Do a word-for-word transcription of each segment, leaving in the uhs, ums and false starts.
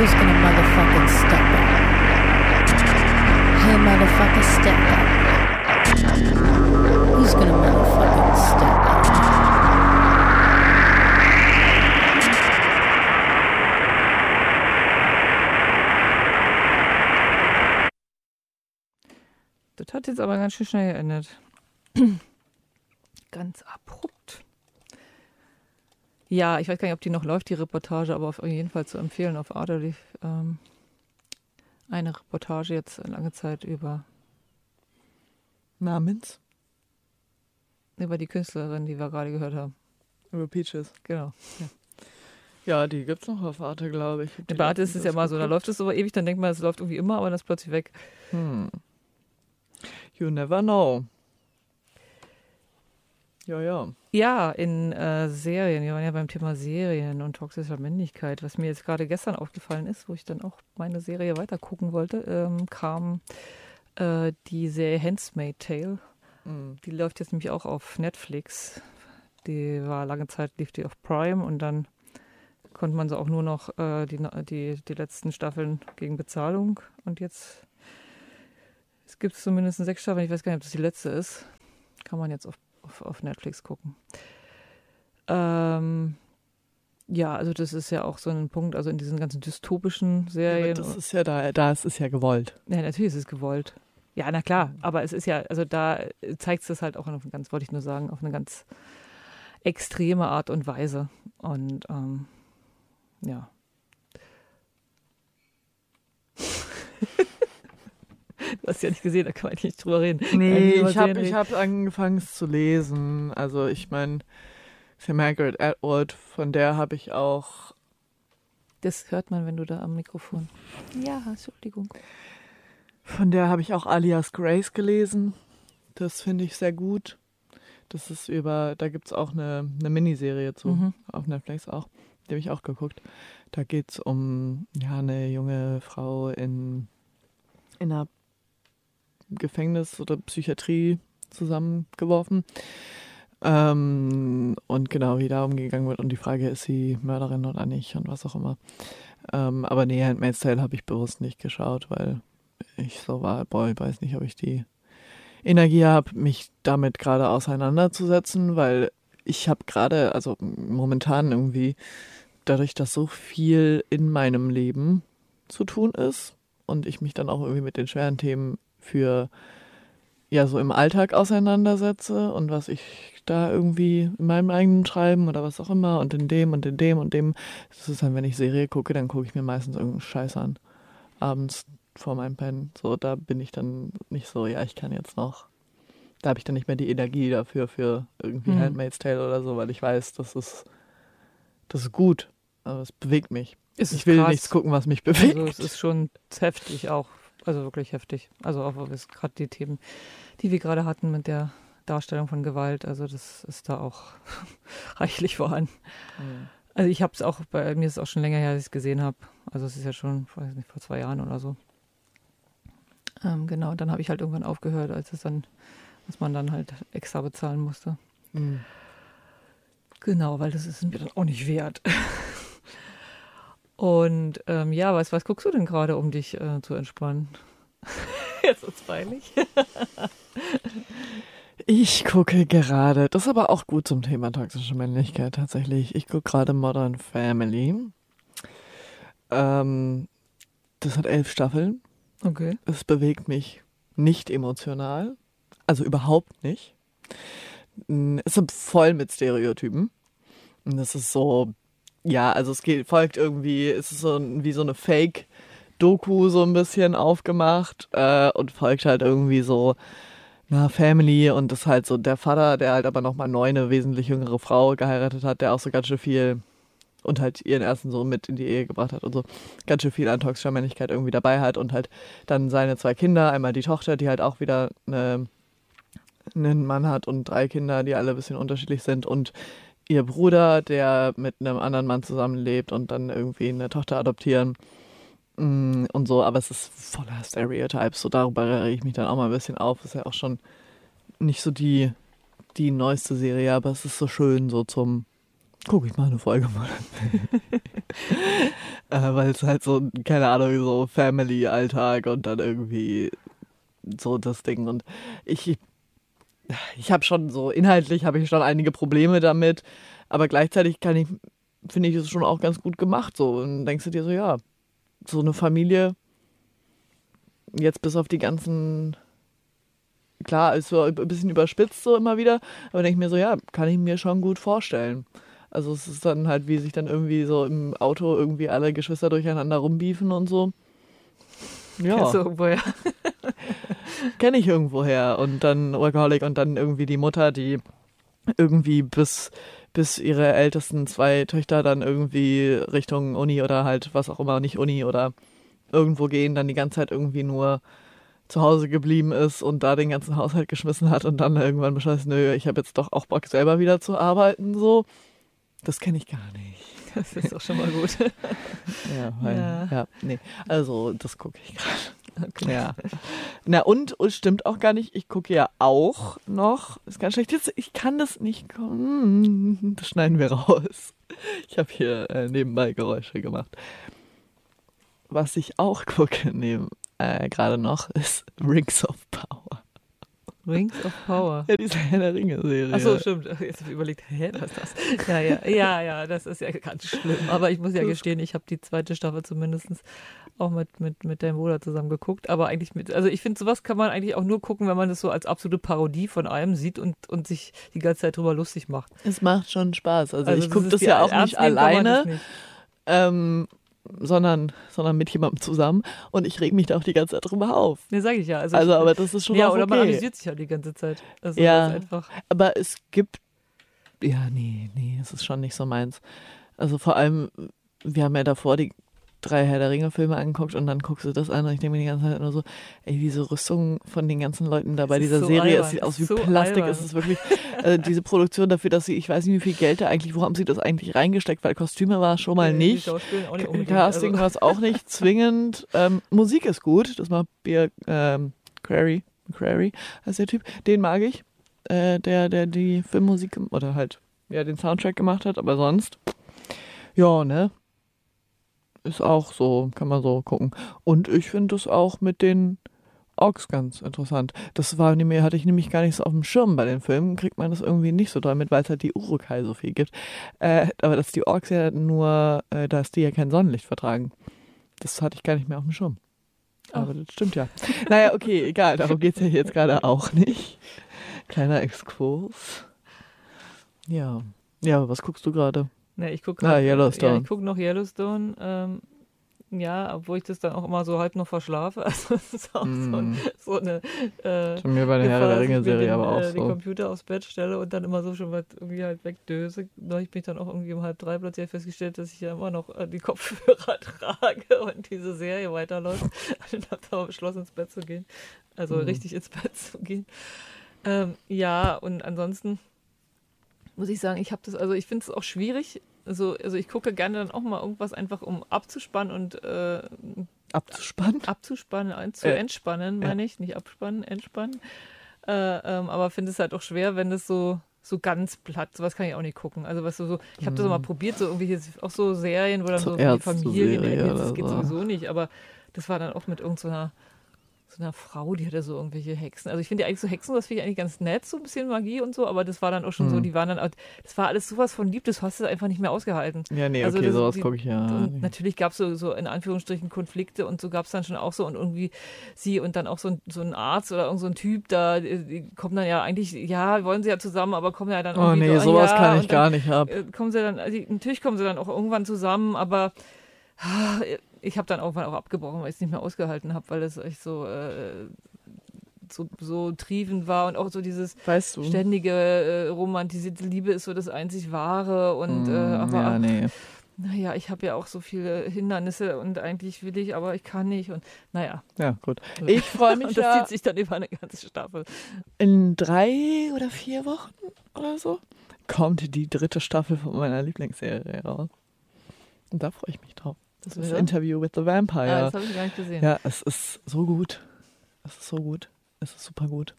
Who's gonna motherfucking step up? Hey, motherfucker, step up. Who's gonna motherfucking step up? Das hat jetzt aber ganz schön schnell geendet. Ganz abrupt. Ja, ich weiß gar nicht, ob die noch läuft, die Reportage, aber auf jeden Fall zu empfehlen. Auf Arte lief ähm, eine Reportage jetzt lange Zeit über Namens? über die Künstlerin, die wir gerade gehört haben. Über Peaches. Genau. Ja, ja, die gibt's noch auf Arte, glaube ich. Bei Arte ist es ja immer so, da läuft es so ewig, dann denkt man, es läuft irgendwie immer, aber dann ist plötzlich weg. Hm. You never know. Ja, ja. Ja, in äh, Serien, wir waren ja beim Thema Serien und toxischer Männlichkeit, was mir jetzt gerade gestern aufgefallen ist, wo ich dann auch meine Serie weiter gucken wollte, ähm, kam äh, die Serie Handmaid's Tale. Mhm. Die läuft jetzt nämlich auch auf Netflix. Die war lange Zeit, lief die auf Prime und dann konnte man sie auch nur noch äh, die, die, die letzten Staffeln gegen Bezahlung und jetzt es gibt zumindest sechs Staffeln, ich weiß gar nicht, ob das die letzte ist. Kann man jetzt auf, auf, auf Netflix gucken. Ähm, ja, also das ist ja auch so ein Punkt, also in diesen ganzen dystopischen Serien. Ja, das ist ja da, da ist es ja gewollt. Ja, natürlich ist es gewollt. Ja, na klar, aber es ist ja, also da zeigt es halt auch auf eine ganz, wollte ich nur sagen, auf eine ganz extreme Art und Weise. Und ähm, ja. Du hast ja nicht gesehen, da kann man nicht drüber reden. Nee, ich habe ich hab angefangen es zu lesen. Also ich meine, für Margaret Atwood, von der habe ich auch... Das hört man, wenn du da am Mikrofon... Ja, Entschuldigung. Von der habe ich auch Alias Grace gelesen. Das finde ich sehr gut. Das ist über... Da gibt es auch eine, eine Miniserie zu, mhm. auf Netflix auch. Die habe ich auch geguckt. Da geht es um ja, eine junge Frau in, in einer Gefängnis oder Psychiatrie zusammengeworfen. Ähm, und genau, wie darum gegangen wird. Und die Frage, ist sie Mörderin oder nicht und was auch immer. Ähm, aber nee, Handmaid's Tale habe ich bewusst nicht geschaut, weil ich so war, boah, ich weiß nicht, ob ich die Energie habe, mich damit gerade auseinanderzusetzen, weil ich habe gerade, also momentan irgendwie, dadurch, dass so viel in meinem Leben zu tun ist und ich mich dann auch irgendwie mit den schweren Themen für, ja, so im Alltag auseinandersetze und was ich da irgendwie in meinem eigenen Schreiben oder was auch immer und in dem und in dem und dem, das ist dann, wenn ich Serie gucke, dann gucke ich mir meistens irgendeinen Scheiß an. Abends vor meinem Pennen. So, da bin ich dann nicht so, ja, ich kann jetzt noch, da habe ich dann nicht mehr die Energie dafür, für irgendwie mhm. Handmaid's Tale oder so, weil ich weiß, das ist, das ist gut, aber es bewegt mich. Es ich will krass. Nichts gucken, was mich bewegt. Also es ist schon heftig auch, also wirklich heftig. Also auch gerade die Themen, die wir gerade hatten mit der Darstellung von Gewalt, also das ist da auch reichlich vorhanden. Mhm. Also ich habe es auch, bei mir ist es auch schon länger her, dass ich es gesehen habe. Also es ist ja schon, weiß nicht, vor zwei Jahren oder so. Ähm, genau, dann habe ich halt irgendwann aufgehört, als es dann, was man dann halt extra bezahlen musste. Mhm. Genau, weil das ist mir dann auch nicht wert. Und ähm, ja, was, was guckst du denn gerade, um dich äh, zu entspannen? Jetzt wird's peinlich. Ich gucke gerade, das ist aber auch gut zum Thema toxische Männlichkeit tatsächlich. Ich gucke gerade Modern Family. Ähm, das hat elf Staffeln. Okay. Es bewegt mich nicht emotional, also überhaupt nicht. Es ist voll mit Stereotypen. Und das ist so, ja, also es geht, folgt irgendwie, es ist so wie so eine Fake-Doku so ein bisschen aufgemacht äh, und folgt halt irgendwie so na, Family und das ist halt so der Vater, der halt aber nochmal neu eine wesentlich jüngere Frau geheiratet hat, der auch so ganz schön viel und halt ihren ersten Sohn mit in die Ehe gebracht hat und so ganz schön viel an toxischer Männlichkeit irgendwie dabei hat und halt dann seine zwei Kinder, einmal die Tochter, die halt auch wieder eine, einen Mann hat und drei Kinder, die alle ein bisschen unterschiedlich sind und ihr Bruder, der mit einem anderen Mann zusammenlebt und dann irgendwie eine Tochter adoptieren und so, aber es ist voller Stereotypes, so darüber rege ich mich dann auch mal ein bisschen auf, ist ja auch schon nicht so die, die neueste Serie, aber es ist so schön so zum gucke ich mal eine Folge mal. äh, weil es halt so, keine Ahnung, so Family-Alltag und dann irgendwie so das Ding. Und ich, ich habe schon so, inhaltlich habe ich schon einige Probleme damit, aber gleichzeitig kann ich, finde ich es schon auch ganz gut gemacht so. Und dann denkst du dir so, ja, so eine Familie, jetzt bis auf die ganzen, klar, ist so ein bisschen überspitzt so immer wieder, aber denke ich mir so, ja, kann ich mir schon gut vorstellen. Also es ist dann halt, wie sich dann irgendwie so im Auto irgendwie alle Geschwister durcheinander rumbiefen und so. Ja. Kennst du irgendwoher? Kenne ich irgendwoher. Und dann Workaholic und dann irgendwie die Mutter, die irgendwie bis, bis ihre ältesten zwei Töchter dann irgendwie Richtung Uni oder halt was auch immer, nicht Uni oder irgendwo gehen, dann die ganze Zeit irgendwie nur zu Hause geblieben ist und da den ganzen Haushalt geschmissen hat und dann irgendwann beschlossen, nö, ich habe jetzt doch auch Bock selber wieder zu arbeiten, so. Das kenne ich gar nicht. Das ist doch schon mal gut. Ja, weil, Ja. ja, nee. Also, das gucke ich gerade. Okay. Ja. Na, und, und stimmt auch gar nicht, ich gucke ja auch noch, ist ganz schlecht, jetzt, ich kann das nicht, das schneiden wir raus. Ich habe hier äh, nebenbei Geräusche gemacht. Was ich auch gucke, neben, äh, gerade noch, ist Rings of Power. Rings of Power. Ja, diese Herr der Ringe-Serie. Achso, stimmt. Jetzt habe ich überlegt, hä, was ist das? Ja, ja, ja, ja, das ist ja ganz schlimm. Aber ich muss ja gestehen, ich habe die zweite Staffel zumindest auch mit, mit, mit deinem Bruder zusammen geguckt. Aber eigentlich mit, also ich finde, sowas kann man eigentlich auch nur gucken, wenn man das so als absolute Parodie von allem sieht und, und sich die ganze Zeit drüber lustig macht. Es macht schon Spaß. Also, Also ich gucke ist das die- ja auch ernst nicht nehmen kann man alleine. das nicht. Ähm, sondern, sondern mit jemandem zusammen und ich reg mich da auch die ganze Zeit drüber auf. Nee, sag ich ja. Also, Also, ich, aber das ist schon ja, auch oder man okay. amüsiert sich halt die ganze Zeit. Also Ja. das ist einfach. Aber es gibt, ja, nee, nee, es ist schon nicht so meins. Also vor allem, wir haben ja davor die drei Herr der Ringe-Filme angeguckt und dann guckst du das an und ich denke mir die ganze Zeit nur so, ey, diese Rüstung von den ganzen Leuten da bei Es ist dieser so Serie, albern, es sieht aus es wie ist so Plastik, albern. es ist wirklich, äh, diese Produktion dafür, dass sie, ich weiß nicht, wie viel Geld da eigentlich, wo haben sie das eigentlich reingesteckt, weil Kostüme war es schon mal Die nicht. Schauspieler auch nicht unbedingt. Casting also, war es auch nicht zwingend. Ähm, Musik ist gut, das macht Beer ähm, Crary, Crary heißt der Typ, den mag ich, äh, der, der die Filmmusik gem- oder halt ja den Soundtrack gemacht hat, aber sonst, ja, ne, ist auch so, kann man so gucken. Und ich finde es auch mit den Orks ganz interessant. Das war nämlich, hatte ich nämlich gar nicht so auf dem Schirm bei den Filmen, kriegt man das irgendwie nicht so doll mit, weil es halt die Uruk-hai so viel gibt. Äh, aber dass die Orks ja nur, äh, dass die ja kein Sonnenlicht vertragen. Das hatte ich gar nicht mehr auf dem Schirm. Aber das stimmt ja. Naja, okay, egal, darum geht es ja jetzt gerade auch nicht. Kleiner Exkurs. Ja. Ja, was guckst du gerade? ne, ich gucke Ah, Yellowstone. Ja, ich gucke noch Yellowstone. Ähm, ja, obwohl ich das dann auch immer so halb noch verschlafe. Also das ist auch so, ein, Mm. so eine äh, Schon mir bei der Herr Gefahr, der dass ich mir Ringe-Serie den, aber auch äh, den so. Computer aufs Bett stelle und dann immer so schon was irgendwie halt wegdöse. Neulich bin ich dann auch irgendwie um halb drei plötzlich festgestellt, dass ich ja immer noch äh, die Kopfhörer trage und diese Serie weiterläuft. Und habe dann beschlossen, ins Bett zu gehen. Also Mhm. richtig ins Bett zu gehen. Ähm, ja, und ansonsten muss ich sagen, ich habe das, also ich finde es auch schwierig. Also, also ich gucke gerne dann auch mal irgendwas einfach, um abzuspannen und äh, Abzuspannen? abzuspannen, ein, zu Äh, entspannen, ja. meine ich, nicht abspannen, entspannen. Äh, ähm, aber finde es halt auch schwer, wenn das so, so ganz platt, sowas kann ich auch nicht gucken. Also was so, so ich habe das mal probiert, so irgendwie auch so Serien, wo dann So so die Familien, Ärzte-Serie das oder geht so. sowieso nicht, aber das war dann auch mit irgendeiner so einer Frau, die hatte so irgendwelche Hexen. Also ich finde ja eigentlich so Hexen, das finde ich eigentlich ganz nett, so ein bisschen Magie und so, aber das war dann auch schon so, Hm. die waren dann, das war alles sowas von lieb, das hast du einfach nicht mehr ausgehalten. Ja, nee, Also okay, das- sowas die- gucke ich ja. Und nicht. natürlich gab es so, so in Anführungsstrichen Konflikte und so gab es dann schon auch so und irgendwie sie und dann auch so ein, so ein Arzt oder irgend so ein Typ da, die die kommen dann ja eigentlich, ja, wollen sie ja zusammen, aber kommen ja dann Oh irgendwie nee, so, sowas ja, kann ich und gar dann, nicht ab. äh, kommen sie dann, also die- natürlich kommen sie dann auch irgendwann zusammen, aber ah, ich habe dann irgendwann auch abgebrochen, weil ich es nicht mehr ausgehalten habe, weil das echt so, äh, so, so triefend war und auch so dieses Weißt du? ständige äh, romantisierte Liebe ist so das einzig Wahre und äh, Mm, aber ja, nee. naja, ich habe ja auch so viele Hindernisse und eigentlich will ich, aber ich kann nicht. Und naja. Ja, gut. Ich freue mich Und das ja zieht sich dann über eine ganze Staffel. in drei oder vier Wochen oder so kommt die dritte Staffel von meiner Lieblingsserie raus. Und da freue ich mich drauf. Das ist wäre? Interview with the Ah, Vampire. das habe ich gar nicht gesehen. Ja, es ist so gut. Es ist so gut. Es ist super gut.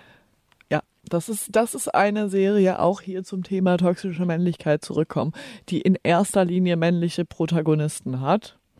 Ja, das ist, das ist eine Serie, auch hier zum Thema toxische Männlichkeit zurückkommen, die in erster Linie männliche Protagonisten hat.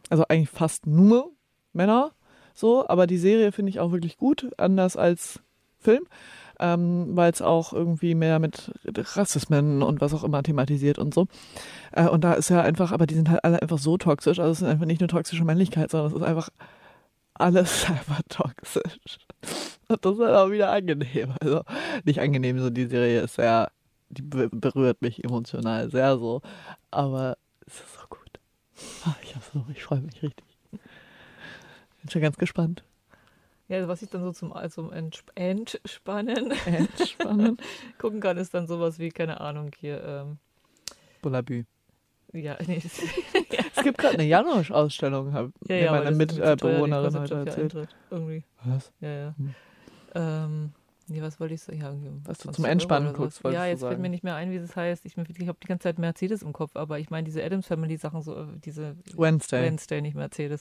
Also eigentlich fast nur Männer, so, aber die Serie finde ich auch wirklich gut, anders als Film, ähm, weil es auch irgendwie mehr mit Rassismen und was auch immer thematisiert und so. Äh, und da ist ja einfach, aber die sind halt alle einfach so toxisch, also es ist einfach nicht nur toxische Männlichkeit, sondern es ist einfach alles einfach toxisch. Und das ist halt auch wieder angenehm. Also nicht angenehm, so die Serie ist sehr, die be- berührt mich emotional sehr so, aber es ist so gut. Ah, Ich, hab so, ich freue mich richtig. Bin schon ganz gespannt. Ja, also was ich dann so zum, zum Entsp Entspannen Entspannen. gucken kann, ist dann sowas wie, keine Ahnung, hier, ähm, Bullabü. ja, nee, das, Es gibt gerade eine Janosch-Ausstellung, hat ja, mir ja, aber meine das ist mir zu teuer, die Mitbewohnerin kostet heute schon viel erzählt. Eintritt, irgendwie, Was? ja, ja. Hm. Ähm, nee, was wollte ich sagen? Ja, irgendwie Was du zwanzig zum Euro Entspannen oder sowas. guckst, wolltest Ja, du jetzt fällt sagen. mir nicht mehr ein, wie das heißt. Ich, ich habe die ganze Zeit Mercedes im Kopf, aber ich meine diese Addams Family Sachen, so äh, diese Wednesday. Wednesday, nicht Mercedes.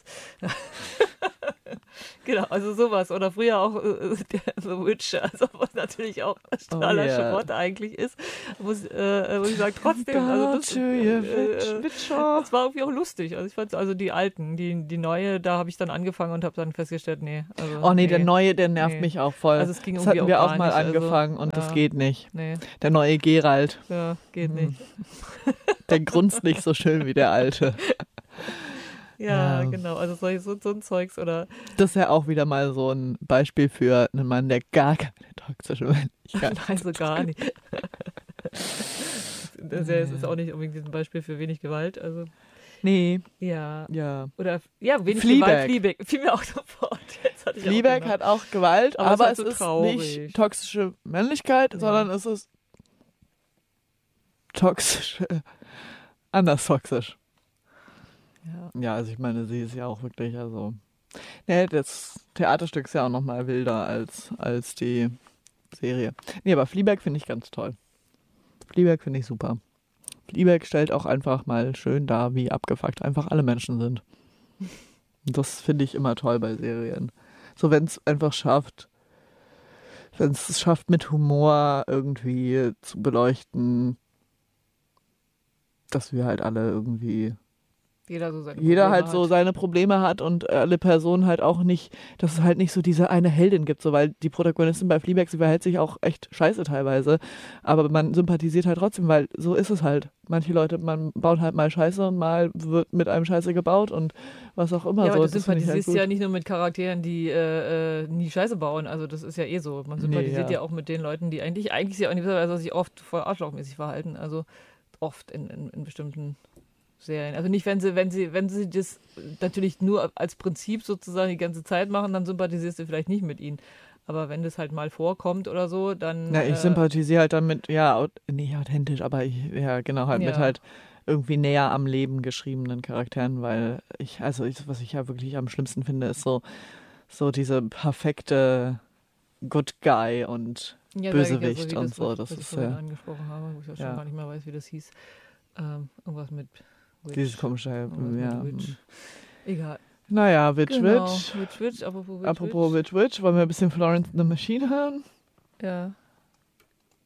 Genau, also sowas. Oder früher auch äh, der The Witcher, also was natürlich auch totaler Oh, yeah. Schrott eigentlich ist. Muss, äh, muss ich sagen, trotzdem. Go Also das, to your äh, Witcher. das war irgendwie auch lustig. Also ich fand also die alten, die, die neue, da habe ich dann angefangen und habe dann festgestellt, nee. Also, Oh nee, der neue, der nervt nee. mich auch voll. Also es ging das irgendwie hatten wir auch auch gar mal nicht, also, angefangen und das ja. geht nicht. Nee, Der neue Geralt, ja, geht Hm. nicht. der grunzt nicht so schön wie der alte. Ja, Ja. genau. Also solche, so, so ein Zeugs oder Das ist ja auch wieder mal so ein Beispiel für einen Mann, der gar keine toxische Männlichkeit nein, so gar nicht. Das ist, ja, es ist auch nicht unbedingt ein Beispiel für wenig Gewalt. Also Nee, ja. ja. Oder ja, wenig Fleabag. Gewalt, Fleabag. Fiel mir auch sofort. Jetzt hatte ich auch Fleabag gedacht. hat auch Gewalt, Aber es aber, ist es halt so ist traurig. nicht toxische Männlichkeit, Ja. sondern es ist toxisch, anders toxisch. Ja. Ja, also ich meine, sie ist ja auch wirklich, also, nee, das Theaterstück ist ja auch nochmal wilder als, als die Serie. Nee, aber Fleabag finde ich ganz toll. Fleabag finde ich super. Fleabag stellt auch einfach mal schön dar, wie abgefuckt einfach alle Menschen sind. Und das finde ich immer toll bei Serien. So, wenn es einfach schafft, wenn es schafft, mit Humor irgendwie zu beleuchten, dass wir halt alle irgendwie Jeder so seine jeder Probleme halt so hat. seine Probleme hat und alle Personen halt auch nicht, dass es halt nicht so diese eine Heldin gibt, so, weil die Protagonistin bei Fleabag, sie verhält sich auch echt scheiße teilweise, aber man sympathisiert halt trotzdem, weil so ist es halt. Manche Leute, man baut halt mal Scheiße und mal wird mit einem Scheiße gebaut und was auch immer. Ja, aber so. du Das finde ich halt sympathisierst gut. ja nicht nur mit Charakteren, die äh, äh, nie Scheiße bauen. Also das ist ja eh so. Man Nee, sympathisiert ja. ja. auch mit den Leuten, die eigentlich, eigentlich ja auch in gewisser Weise sich oft voll arschlochmäßig verhalten. Also oft in, in, in bestimmten Serien. Also nicht, wenn sie, wenn sie, wenn sie das natürlich nur als Prinzip sozusagen die ganze Zeit machen, dann sympathisierst du vielleicht nicht mit ihnen. Aber wenn das halt mal vorkommt oder so, dann. Ja, ich äh, sympathisiere halt dann mit, ja, aut- nee, authentisch, aber ich, ja, genau, halt mit Ja. halt irgendwie näher am Leben geschriebenen Charakteren, weil ich, also ich, was ich ja wirklich am schlimmsten finde, ist so, so diese perfekte Good Guy und ja, Bösewicht sag ich ja, und das, so, was- das was ich ist vorhin ja angesprochen habe, wo ich auch schon Ja. gar nicht mehr weiß, wie das hieß. Ähm, irgendwas mit Witch. dieses komische, Irgendwas mit ja. Witch. Egal. Naja, Witch Genau. Witch. Witch, Witch, apropos Witch, Apropos Witch Witch, wollen wir ein bisschen Florence and the Machine hören? Ja.